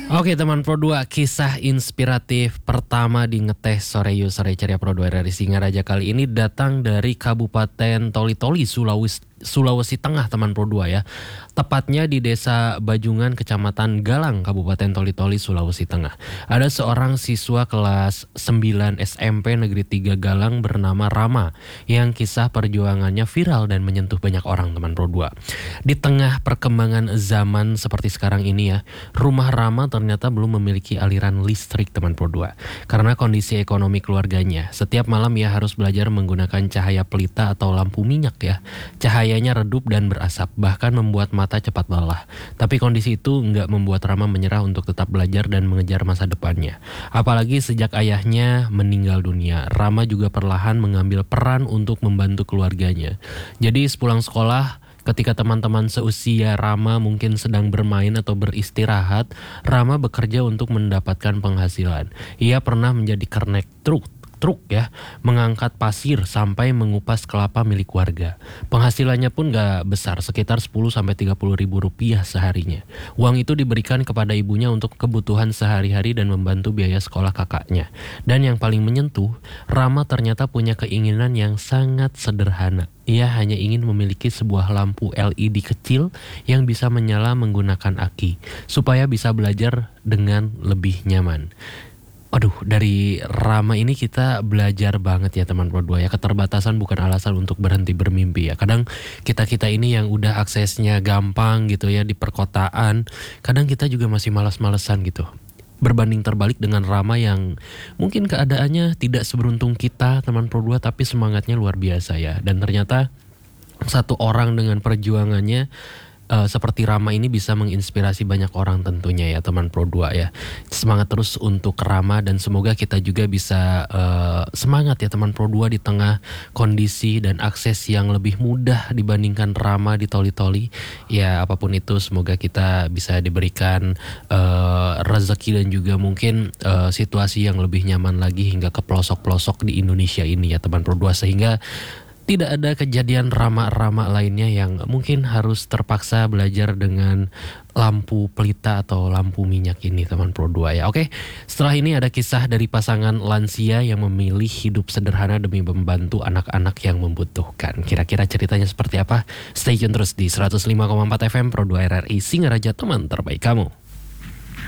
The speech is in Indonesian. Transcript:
Oke teman Pro 2, kisah inspiratif pertama di Ngeteh Sore Yuk Sore Ceria Pro 2 dari Singaraja kali ini datang dari Kabupaten Toli-Toli, Sulawesi Tengah teman Pro 2 ya. Tepatnya di Desa Bajungan, Kecamatan Galang, Kabupaten Toli-Toli, Sulawesi Tengah. Ada seorang siswa kelas 9 SMP Negeri 3 Galang bernama Rama yang kisah perjuangannya viral dan menyentuh banyak orang teman Pro 2. Di tengah perkembangan zaman seperti sekarang ini ya, rumah Rama ternyata belum memiliki aliran listrik teman Pro 2. Karena kondisi ekonomi keluarganya, setiap malam ia harus belajar menggunakan cahaya pelita atau lampu minyak ya. Cahayanya redup dan berasap, bahkan membuat mata cepat lelah. Tapi kondisi itu nggak membuat Rama menyerah untuk tetap belajar dan mengejar masa depannya. Apalagi sejak ayahnya meninggal dunia, Rama juga perlahan mengambil peran untuk membantu keluarganya. Jadi sepulang sekolah, ketika teman-teman seusia Rama mungkin sedang bermain atau beristirahat, Rama bekerja untuk mendapatkan penghasilan. Ia pernah menjadi kernet truk ya, mengangkat pasir sampai mengupas kelapa milik warga. Penghasilannya pun gak besar, sekitar 10-30 ribu rupiah seharinya. Uang itu diberikan kepada ibunya untuk kebutuhan sehari-hari dan membantu biaya sekolah kakaknya. Dan yang paling menyentuh, Rama ternyata punya keinginan yang sangat sederhana. Ia hanya ingin memiliki sebuah lampu LED kecil yang bisa menyala menggunakan aki, supaya bisa belajar dengan lebih nyaman. Aduh, dari Rama ini kita belajar banget ya teman Pro 2 ya. Keterbatasan bukan alasan untuk berhenti bermimpi ya. Kadang kita ini yang udah aksesnya gampang gitu ya di perkotaan, kadang kita juga masih malas-malesan gitu. Berbanding terbalik dengan Rama yang mungkin keadaannya tidak seberuntung kita teman Pro 2, tapi semangatnya luar biasa ya. Dan ternyata satu orang dengan perjuangannya seperti Rama ini bisa menginspirasi banyak orang tentunya ya teman Pro 2 ya. Semangat terus untuk Rama dan semoga kita juga bisa semangat ya teman Pro 2 di tengah kondisi dan akses yang lebih mudah dibandingkan Rama di Toli-Toli. Ya apapun itu semoga kita bisa diberikan rezeki dan juga mungkin situasi yang lebih nyaman lagi hingga ke pelosok-pelosok di Indonesia ini ya teman Pro 2, sehingga tidak ada kejadian Rama-Rama lainnya yang mungkin harus terpaksa belajar dengan lampu pelita atau lampu minyak ini teman Pro 2 ya. Oke, setelah ini ada kisah dari pasangan lansia yang memilih hidup sederhana demi membantu anak-anak yang membutuhkan. Kira-kira ceritanya seperti apa? Stay tune terus di 105,4 FM Pro 2 RRI Singaraja, teman terbaik kamu.